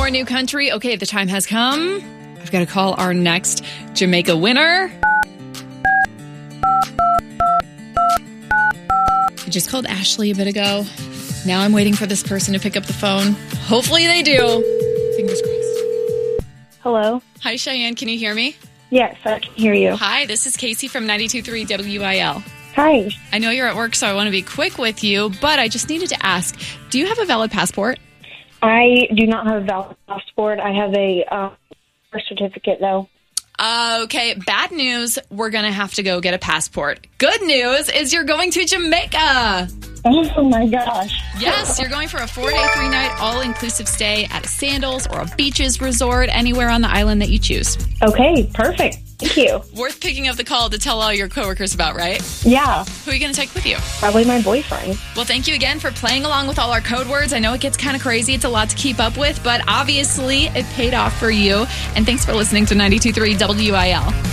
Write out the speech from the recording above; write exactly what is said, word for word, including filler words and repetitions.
more new country. Okay, the time has come. I've got to call our next Jamaica winner. I just called Ashley a bit ago. Now I'm waiting for this person to pick up the phone. Hopefully they do. Fingers crossed. Hello? Hi, Cheyenne. Can you hear me? Yes, I can hear you. Hi, this is Casey from ninety-two point three W I L. Hi. I know you're at work, so I want to be quick with you, but I just needed to ask, do you have a valid passport? I do not have a valid passport. I have a uh, birth certificate, though. Uh, okay, bad news, we're going to have to go get a passport. Good news is you're going to Jamaica. Oh, my gosh. Yes, you're going for a four-day, three-night, all-inclusive stay at a Sandals or a beaches resort, anywhere on the island that you choose. Okay, perfect. Thank you. Worth picking up the call to tell all your coworkers about, right? Yeah. Who are you going to take with you? Probably my boyfriend. Well, thank you again for playing along with all our code words. I know it gets kind of crazy. It's a lot to keep up with, but obviously it paid off for you. And thanks for listening to ninety-two point three W I L.